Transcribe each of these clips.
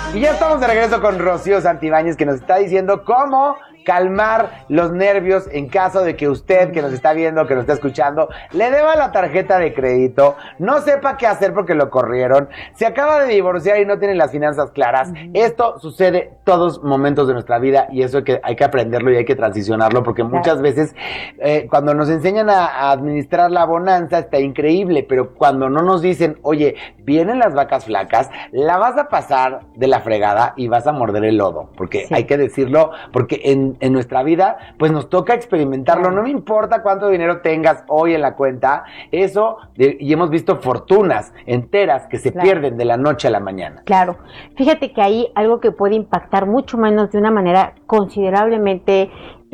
Y ya estamos de regreso con Rocío Santibáñez, que nos está diciendo cómo calmar los nervios en caso de que usted, que nos está viendo, que nos está escuchando, le deba la tarjeta de crédito, no sepa qué hacer porque lo corrieron, se acaba de divorciar y no tiene las finanzas claras. Esto sucede todos momentos de nuestra vida y eso hay que aprenderlo y hay que transicionarlo, porque muchas veces cuando nos enseñan a administrar la bonanza está increíble, pero cuando no nos dicen, oye, vienen las vacas flacas, la vas a pasar de la fregada y vas a morder el lodo, porque hay que decirlo, porque en nuestra vida, pues nos toca experimentarlo. No me importa cuánto dinero tengas hoy en la cuenta, y hemos visto fortunas enteras que se pierden de la noche a la mañana. Claro. Fíjate que ahí algo que puede impactar mucho menos de una manera considerablemente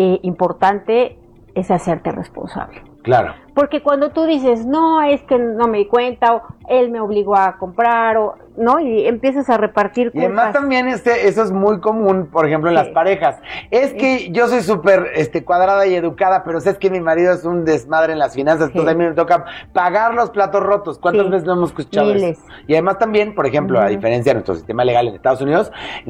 importante es hacerte responsable. Claro. Porque cuando tú dices, no, es que no me di cuenta, o él me obligó a comprar, o no, y empiezas a repartir culpas. Y además también eso es muy común, por ejemplo, en las parejas. Es que yo soy súper cuadrada y educada, pero sabes que mi marido es un desmadre en las finanzas, entonces a mí me toca pagar los platos rotos. ¿Cuántas veces no hemos escuchado eso? Y además también, por ejemplo, a diferencia de nuestro sistema legal en Estados Unidos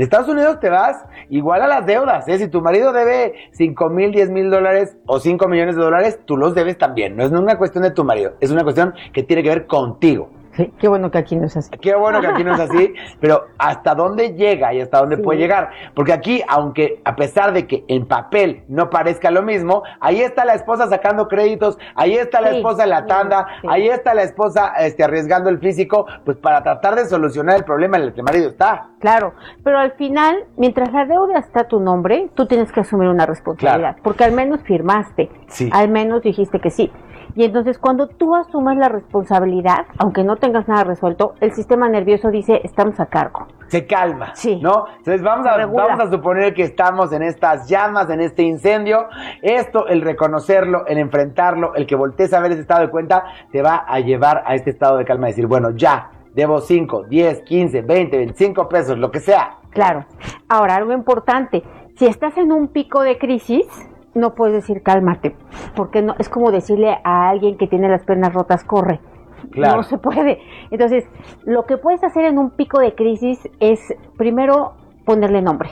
te vas igual a las deudas, Si tu marido debe $5,000, $10,000 o $5 millones, tú los debes también. No es una cuestión de tu marido, es una cuestión que tiene que ver contigo. Sí, qué bueno que aquí no es así. Qué bueno que aquí no es así, pero ¿hasta dónde llega y hasta dónde puede llegar? Porque aquí, aunque a pesar de que en papel no parezca lo mismo, ahí está la esposa sacando créditos, ahí está la esposa en la tanda, ahí está la esposa arriesgando el físico, pues para tratar de solucionar el problema en el que el marido está. Claro, pero al final, mientras la deuda está a tu nombre, tú tienes que asumir una responsabilidad, porque al menos firmaste, al menos dijiste que sí. Y entonces cuando tú asumas la responsabilidad, aunque no tengas nada resuelto, el sistema nervioso dice, estamos a cargo. Se calma, ¿no? Entonces vamos a suponer que estamos en estas llamas, en este incendio. Esto, el reconocerlo, el enfrentarlo, el que voltees a ver ese estado de cuenta, te va a llevar a este estado de calma, decir, bueno, ya, debo 5, 10, 15, 20, 25 pesos, lo que sea. Claro. Ahora, algo importante, si estás en un pico de crisis, no puedes decir cálmate, porque no es como decirle a alguien que tiene las piernas rotas, corre. Claro. No se puede. Entonces, lo que puedes hacer en un pico de crisis es, primero, ponerle nombre.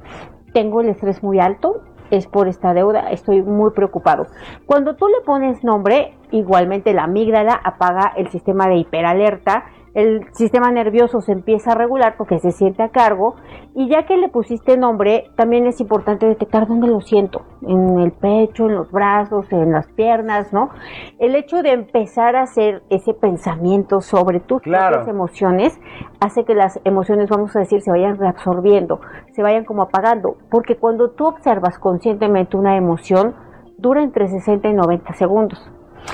Tengo el estrés muy alto, es por esta deuda, estoy muy preocupado. Cuando tú le pones nombre, igualmente la amígdala apaga el sistema de hiperalerta, el sistema nervioso se empieza a regular porque se siente a cargo, y ya que le pusiste nombre, también es importante detectar dónde lo siento, en el pecho, en los brazos, en las piernas, ¿no? El hecho de empezar a hacer ese pensamiento sobre tus propias emociones hace que las emociones, vamos a decir, se vayan reabsorbiendo, se vayan como apagando, porque cuando tú observas conscientemente una emoción, dura entre 60 y 90 segundos.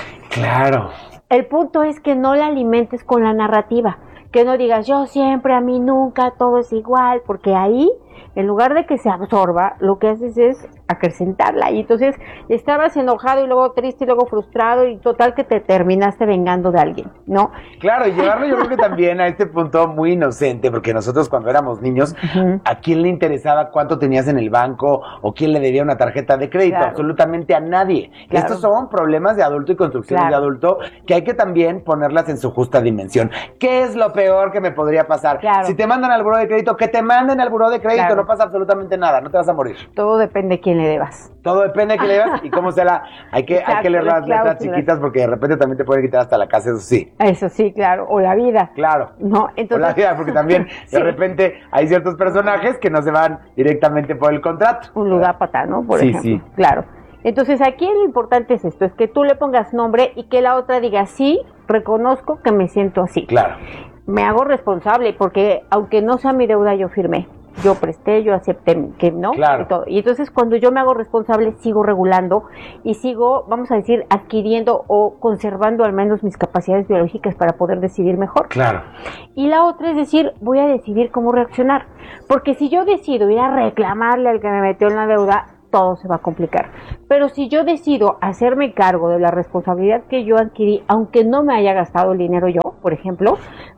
Claro. El punto es que no la alimentes con la narrativa, que no digas yo siempre, a mí nunca, todo es igual, porque ahí, en lugar de que se absorba, lo que haces es acrecentarla, y entonces estabas enojado y luego triste y luego frustrado, y total que te terminaste vengando de alguien, ¿no? Claro, y llevarlo yo creo que también a este punto muy inocente, porque nosotros cuando éramos niños, ¿a quién le interesaba cuánto tenías en el banco o quién le debía una tarjeta de crédito? Absolutamente a nadie. Estos son problemas de adulto y construcciones de adulto que hay que también ponerlas en su justa dimensión. ¿Qué es lo peor que me podría pasar? Si te mandan al buró de crédito, que te manden al buró de crédito, no pasa absolutamente nada, no te vas a morir. Todo depende de quién le debas. Todo depende de quién le debas y cómo se la... Hay que leer las letras chiquitas porque de repente también te pueden quitar hasta la casa, eso sí. Eso sí, claro. O la vida. Claro. No, entonces... O la vida, porque también de repente hay ciertos personajes que no se van directamente por el contrato. Un ludópata, ¿no? Por ejemplo. Sí. Claro. Entonces aquí lo importante es esto, es que tú le pongas nombre y que la otra diga, sí, reconozco que me siento así. Claro. Me hago responsable porque aunque no sea mi deuda, yo firmé. Yo presté, yo acepté que no, y todo. Y entonces cuando yo me hago responsable, sigo regulando y sigo, vamos a decir, adquiriendo o conservando al menos mis capacidades biológicas para poder decidir mejor. Claro. Y la otra es decir, voy a decidir cómo reaccionar. Porque si yo decido ir a reclamarle al que me metió en la deuda, todo se va a complicar. Pero si yo decido hacerme cargo de la responsabilidad que yo adquirí, aunque no me haya gastado el dinero yo, por ejemplo,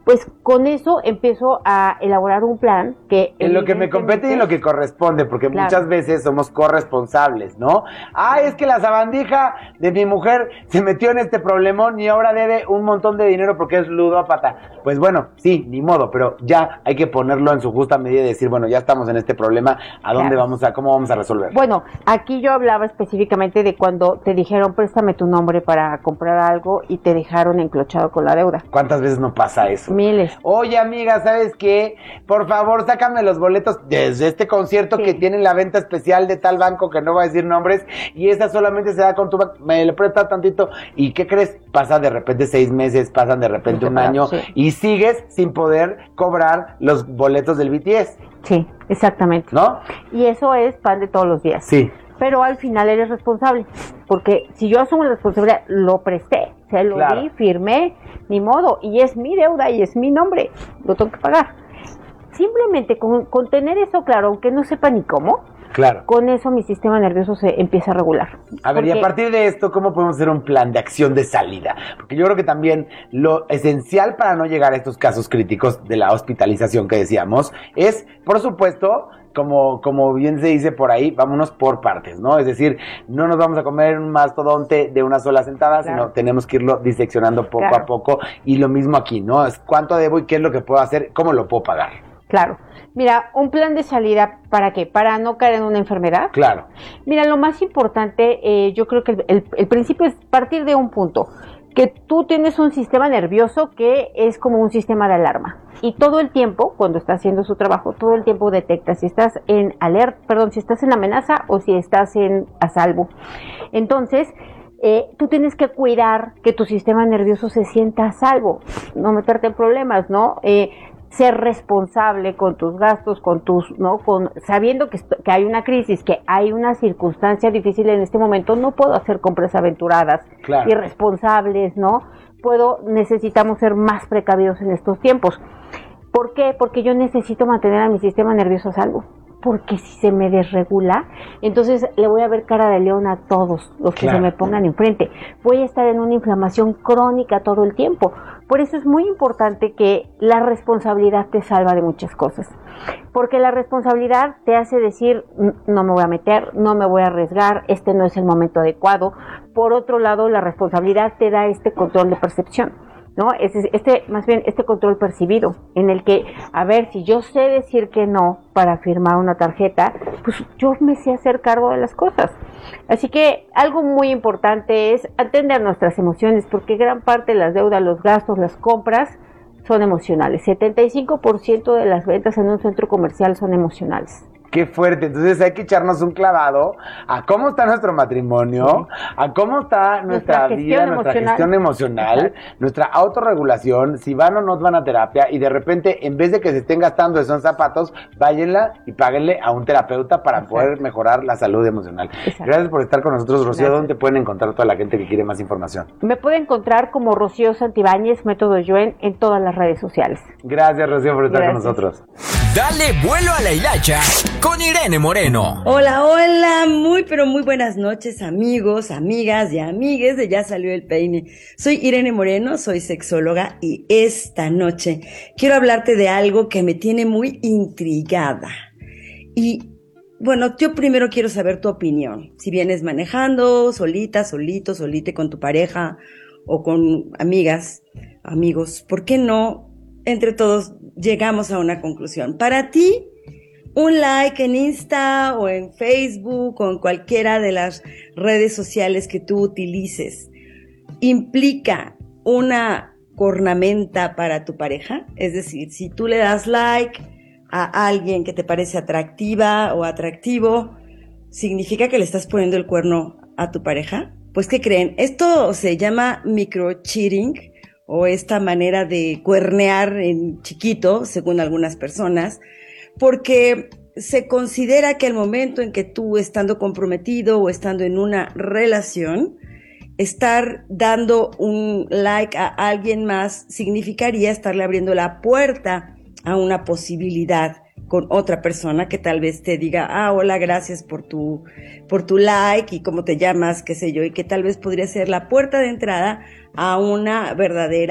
pues con eso empiezo a elaborar un plan que... En lo que me compete y en lo que corresponde, porque muchas veces somos corresponsables, ¿no? Es que la sabandija de mi mujer se metió en este problemón y ahora debe un montón de dinero porque es ludópata. Pues bueno, sí, ni modo, pero ya hay que ponerlo en su justa medida y decir, bueno, ya estamos en este problema, ¿a dónde cómo vamos a resolver? Bueno, aquí yo hablaba específicamente de cuando te dijeron, préstame tu nombre para comprar algo y te dejaron enclochado con la deuda. ¿Cuántas veces no pasa eso? Miles. Oye, amiga, ¿sabes qué? Por favor, sácame los boletos desde este concierto que tienen la venta especial de tal banco que no va a decir nombres y esa solamente se da con tu banco. Me le prestas tantito. ¿Y qué crees? Pasa de repente 6 meses, pasan de repente un año y sigues sin poder cobrar los boletos del BTS. Sí, exactamente. ¿No? Y eso es pan de todos los días. Sí. Pero al final eres responsable, porque si yo asumo la responsabilidad, lo presté, se lo di, firmé, ni modo, y es mi deuda y es mi nombre, lo tengo que pagar. Simplemente con tener eso claro, aunque no sepa ni cómo, con eso mi sistema nervioso se empieza a regular. A ver, y a partir de esto, ¿cómo podemos hacer un plan de acción de salida? Porque yo creo que también lo esencial para no llegar a estos casos críticos de la hospitalización que decíamos es, por supuesto, como bien se dice por ahí, vámonos por partes, ¿no? Es decir, no nos vamos a comer un mastodonte de una sola sentada, sino tenemos que irlo diseccionando poco a poco. Y lo mismo aquí, ¿no? Es cuánto debo y qué es lo que puedo hacer, cómo lo puedo pagar. Claro. Mira, un plan de salida, ¿para qué? ¿Para no caer en una enfermedad? Claro. Mira, lo más importante, yo creo que el principio es partir de un punto, que tú tienes un sistema nervioso que es como un sistema de alarma. Y todo el tiempo, cuando está haciendo su trabajo, todo el tiempo detecta si estás en si estás en amenaza o si estás a salvo. Entonces, tú tienes que cuidar que tu sistema nervioso se sienta a salvo, no meterte en problemas, ¿no? Ser responsable con tus gastos, sabiendo que hay una crisis, que hay una circunstancia difícil en este momento, no puedo hacer compras aventuradas, irresponsables, ¿no? Necesitamos ser más precavidos en estos tiempos. ¿Por qué? Porque yo necesito mantener a mi sistema nervioso a salvo. Porque si se me desregula, entonces le voy a ver cara de león a todos los que se me pongan enfrente. Voy a estar en una inflamación crónica todo el tiempo. Por eso es muy importante que la responsabilidad te salva de muchas cosas. Porque la responsabilidad te hace decir, no me voy a meter, no me voy a arriesgar, este no es el momento adecuado. Por otro lado, la responsabilidad te da este control de percepción, ¿no? Este control percibido, en el que, a ver, si yo sé decir que no para firmar una tarjeta, pues yo me sé hacer cargo de las cosas. Así que algo muy importante es atender nuestras emociones, porque gran parte de las deudas, los gastos, las compras son emocionales. 75% de las ventas en un centro comercial son emocionales. Qué fuerte, entonces hay que echarnos un clavado a cómo está nuestro matrimonio, a cómo está nuestra vida, nuestra gestión emocional, nuestra autorregulación, si van o no van a terapia y de repente en vez de que se estén gastando esos zapatos, váyanla y páguenle a un terapeuta para poder mejorar la salud emocional. Gracias por estar con nosotros, Rocío. ¿Dónde pueden encontrar toda la gente que quiere más información? Me pueden encontrar como Rocío Santibáñez, método Yuen, en todas las redes sociales. Gracias, Rocío, por estar con nosotros. Dale vuelo a la hilacha con Irene Moreno. Hola, hola, pero muy buenas noches, amigos, amigas y amigues de Ya Salió el Peine. Soy Irene Moreno, soy sexóloga y esta noche quiero hablarte de algo que me tiene muy intrigada. Y bueno, yo primero quiero saber tu opinión. Si vienes manejando, solita, solito, solite con tu pareja o con amigas, amigos, ¿por qué no entre todos llegamos a una conclusión? Para ti, un like en Insta o en Facebook o en cualquiera de las redes sociales que tú utilices, ¿implica una cornamenta para tu pareja? Es decir, si tú le das like a alguien que te parece atractiva o atractivo, ¿significa que le estás poniendo el cuerno a tu pareja? Pues, ¿qué creen? Esto se llama microcheating, o esta manera de cuernear en chiquito, según algunas personas, porque se considera que el momento en que tú, estando comprometido o estando en una relación, estar dando un like a alguien más significaría estarle abriendo la puerta a una posibilidad con otra persona que tal vez te diga, hola, gracias por tu like y cómo te llamas, qué sé yo, y que tal vez podría ser la puerta de entrada a una verdadera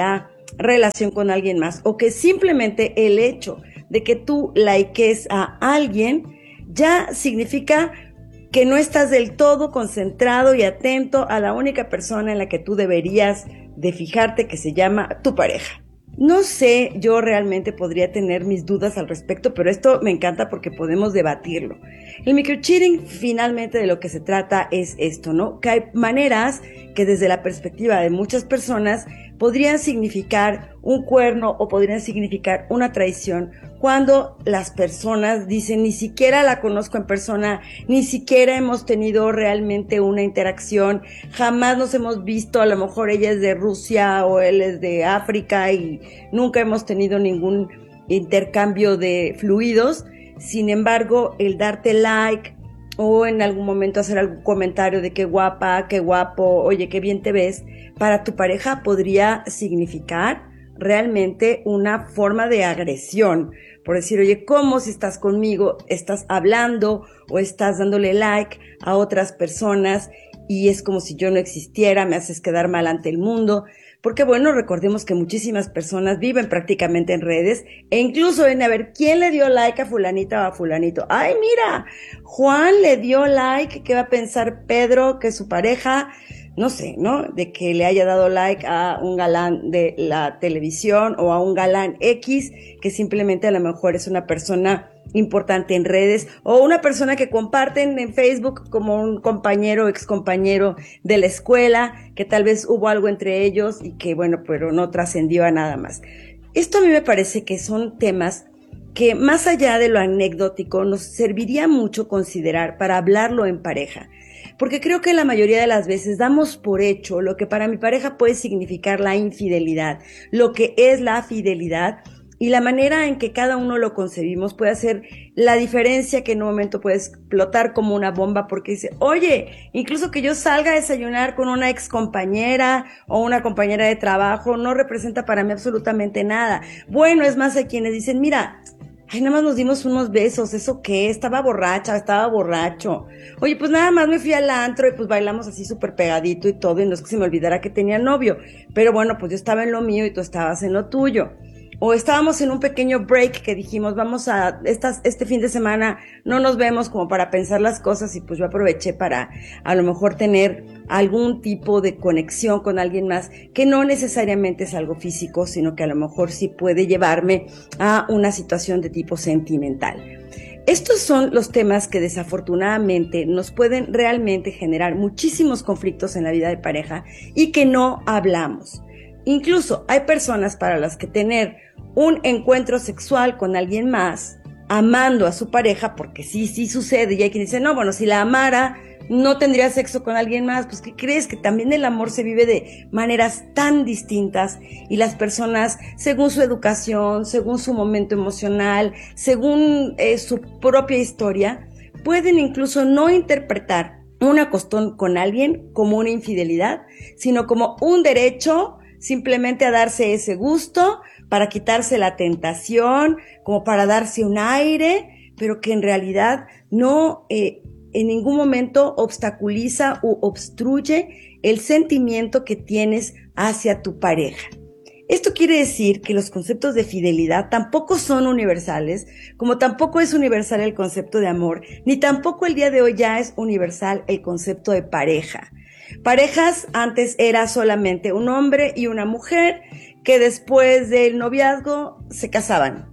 relación con alguien más, o que simplemente el hecho de que tú likees a alguien ya significa que no estás del todo concentrado y atento a la única persona en la que tú deberías de fijarte, que se llama tu pareja. No sé, yo realmente podría tener mis dudas al respecto, pero esto me encanta porque podemos debatirlo. El microcheating finalmente de lo que se trata es esto, ¿no? Que hay maneras que desde la perspectiva de muchas personas podrían significar un cuerno o podrían significar una traición cuando las personas dicen ni siquiera la conozco en persona, ni siquiera hemos tenido realmente una interacción, jamás nos hemos visto, a lo mejor ella es de Rusia o él es de África y nunca hemos tenido ningún intercambio de fluidos. Sin embargo, el darte like o en algún momento hacer algún comentario de qué guapa, qué guapo, oye, qué bien te ves, para tu pareja podría significar realmente una forma de agresión, por decir, oye, ¿cómo si estás conmigo, estás hablando o estás dándole like a otras personas y es como si yo no existiera, me haces quedar mal ante el mundo? Porque bueno, recordemos que muchísimas personas viven prácticamente en redes e incluso en a ver quién le dio like a fulanita o a fulanito. Ay, mira, Juan le dio like, ¿qué va a pensar Pedro que su pareja? No sé, ¿no? De que le haya dado like a un galán de la televisión o a un galán X que simplemente a lo mejor es una persona importante en redes o una persona que comparten en Facebook como un compañero o excompañero de la escuela, que tal vez hubo algo entre ellos y que bueno, pero no trascendió a nada más. Esto a mí me parece que son temas que más allá de lo anecdótico nos serviría mucho considerar para hablarlo en pareja. Porque creo que la mayoría de las veces damos por hecho lo que para mi pareja puede significar la infidelidad, lo que es la fidelidad y la manera en que cada uno lo concebimos puede hacer la diferencia que en un momento puede explotar como una bomba porque dice, oye, incluso que yo salga a desayunar con una ex compañera o una compañera de trabajo no representa para mí absolutamente nada. Bueno, es más, hay quienes dicen, mira, ay, nada más nos dimos unos besos, ¿eso qué? Estaba borracha, estaba borracho. Oye, pues nada más me fui al antro y pues bailamos así súper pegadito y todo, y no es que se me olvidara que tenía novio. Pero bueno, pues yo estaba en lo mío y tú estabas en lo tuyo. O estábamos en un pequeño break que dijimos, vamos a, este fin de semana no nos vemos como para pensar las cosas y pues yo aproveché para a lo mejor tener algún tipo de conexión con alguien más que no necesariamente es algo físico, sino que a lo mejor sí puede llevarme a una situación de tipo sentimental. Estos son los temas que desafortunadamente nos pueden realmente generar muchísimos conflictos en la vida de pareja y que no hablamos. Incluso hay personas para las que tener un encuentro sexual con alguien más, amando a su pareja, porque sí sucede, y hay quien dice, no, bueno, si la amara, no tendría sexo con alguien más, pues ¿qué crees? Que también el amor se vive de maneras tan distintas y las personas, según su educación, según su momento emocional, según su propia historia, pueden incluso no interpretar un acostón con alguien como una infidelidad, sino como un derecho simplemente a darse ese gusto, para quitarse la tentación, como para darse un aire, pero que en realidad no en ningún momento obstaculiza u obstruye el sentimiento que tienes hacia tu pareja. Esto quiere decir que los conceptos de fidelidad tampoco son universales, como tampoco es universal el concepto de amor, ni tampoco el día de hoy ya es universal el concepto de pareja. Parejas antes era solamente un hombre y una mujer que después del noviazgo se casaban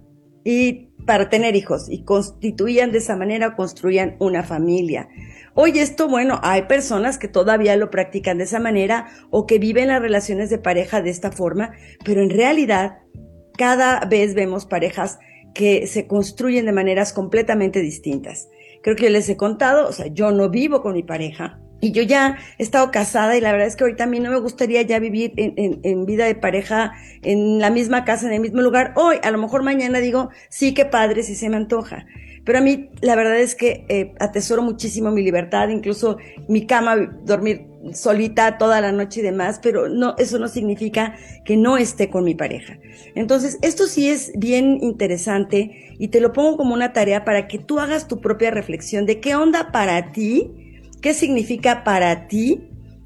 y para tener hijos y constituían de esa manera, construían una familia. Hoy esto, bueno, hay personas que todavía lo practican de esa manera o que viven las relaciones de pareja de esta forma, pero en realidad cada vez vemos parejas que se construyen de maneras completamente distintas. Creo que yo les he contado, o sea, yo no vivo con mi pareja. Y yo ya he estado casada y la verdad es que ahorita a mí no me gustaría ya vivir en vida de pareja en la misma casa, en el mismo lugar. Hoy, a lo mejor mañana digo, sí, qué padre, sí se me antoja. Pero a mí la verdad es que atesoro muchísimo mi libertad, incluso mi cama, dormir solita toda la noche y demás, pero no, eso no significa que no esté con mi pareja. Entonces, esto sí es bien interesante y te lo pongo como una tarea para que tú hagas tu propia reflexión de qué onda para ti. ¿Qué significa para ti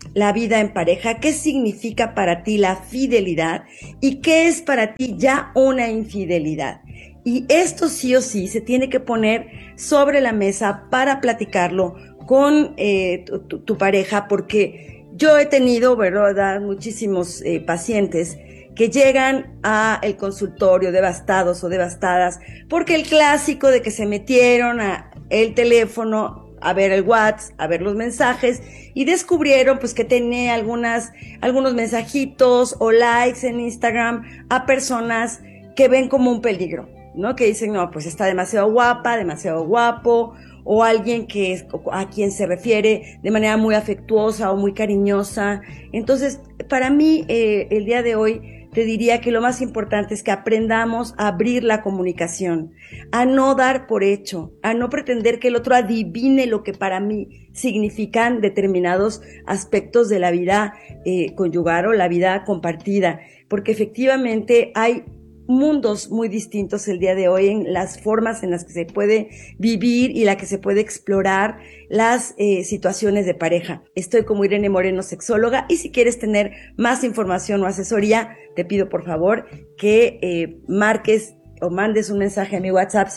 la vida en pareja, qué significa para ti la fidelidad y qué es para ti ya una infidelidad. Y esto sí o sí se tiene que poner sobre la mesa para platicarlo con tu pareja, porque yo he tenido, ¿verdad?, muchísimos pacientes que llegan a el consultorio devastados o devastadas porque el clásico de que se metieron a el teléfono a ver el WhatsApp, a ver los mensajes y descubrieron pues que tenía algunos mensajitos o likes en Instagram a personas que ven como un peligro, ¿no? Que dicen, no, pues está demasiado guapa, demasiado guapo, o alguien a quien se refiere de manera muy afectuosa o muy cariñosa. Entonces, para mí, el día de hoy, te diría que lo más importante es que aprendamos a abrir la comunicación, a no dar por hecho, a no pretender que el otro adivine lo que para mí significan determinados aspectos de la vida conyugal o la vida compartida, porque efectivamente hay mundos muy distintos el día de hoy en las formas en las que se puede vivir y la que se puede explorar las situaciones de pareja. Estoy como Irene Moreno, sexóloga, y si quieres tener más información o asesoría, te pido por favor que marques o mandes un mensaje a mi WhatsApp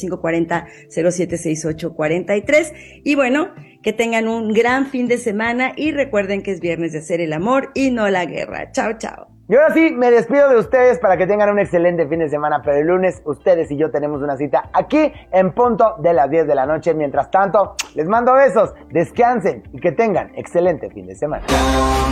5540-076843. Y bueno, que tengan un gran fin de semana y recuerden que es viernes de hacer el amor y no la guerra. Chao, chao. Y ahora sí, me despido de ustedes para que tengan un excelente fin de semana, pero el lunes ustedes y yo tenemos una cita aquí en punto de las 10 de la noche. Mientras tanto, les mando besos, descansen y que tengan excelente fin de semana.